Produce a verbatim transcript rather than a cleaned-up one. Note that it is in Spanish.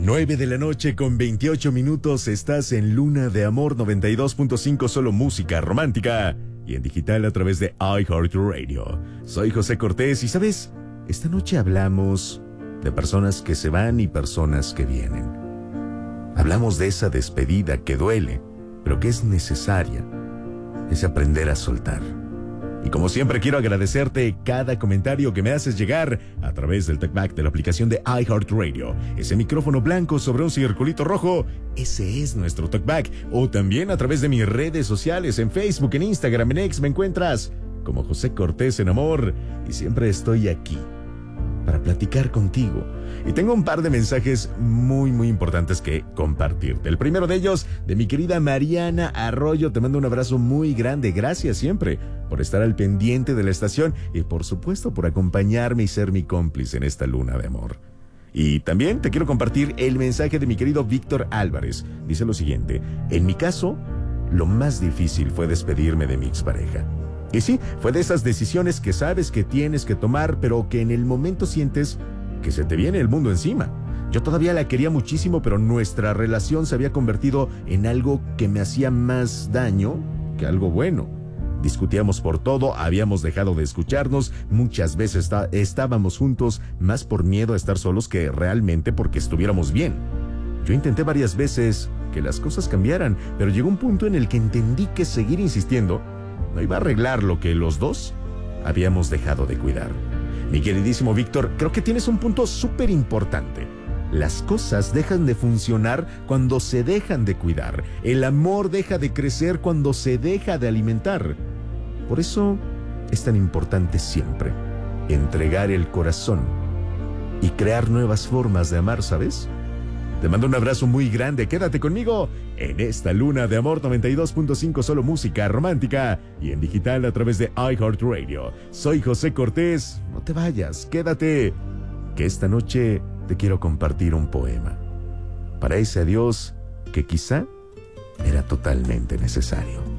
nueve de la noche con veintiocho minutos, estás en Luna de Amor noventa y dos punto cinco, solo música romántica y en digital a través de iHeartRadio. Soy José Cortés y ¿sabes? Esta noche hablamos de personas que se van y personas que vienen. Hablamos de esa despedida que duele, pero que es necesaria. Es aprender a soltar. Y como siempre quiero agradecerte cada comentario que me haces llegar a través del TalkBack de la aplicación de iHeartRadio. Ese micrófono blanco sobre un circulito rojo, ese es nuestro TalkBack. O también a través de mis redes sociales, en Facebook, en Instagram, en X, me encuentras como José Cortés en Amor. Y siempre estoy aquí para platicar contigo. Y tengo un par de mensajes muy, muy importantes que compartirte. El primero de ellos, de mi querida Mariana Arroyo. Te mando un abrazo muy grande. Gracias siempre por estar al pendiente de la estación y, por supuesto, por acompañarme y ser mi cómplice en esta luna de amor. Y también te quiero compartir el mensaje de mi querido Víctor Álvarez. Dice lo siguiente: en mi caso, lo más difícil fue despedirme de mi expareja. Y sí, fue de esas decisiones que sabes que tienes que tomar, pero que en el momento sientes que se te viene el mundo encima. Yo todavía la quería muchísimo, pero nuestra relación se había convertido en algo que me hacía más daño que algo bueno. Discutíamos por todo, habíamos dejado de escucharnos, muchas veces está, estábamos juntos más por miedo a estar solos que realmente porque estuviéramos bien. Yo intenté varias veces que las cosas cambiaran, pero llegó un punto en el que entendí que seguir insistiendo no iba a arreglar lo que los dos habíamos dejado de cuidar. Mi queridísimo Víctor, creo que tienes un punto súper importante. Las cosas dejan de funcionar cuando se dejan de cuidar. El amor deja de crecer cuando se deja de alimentar. Por eso es tan importante siempre entregar el corazón y crear nuevas formas de amar, ¿sabes? Te mando un abrazo muy grande. Quédate conmigo en esta Luna de Amor noventa y dos punto cinco, solo música romántica y en digital a través de iHeartRadio. Soy José Cortés. No te vayas, quédate, que esta noche te quiero compartir un poema para ese adiós que quizá era totalmente necesario.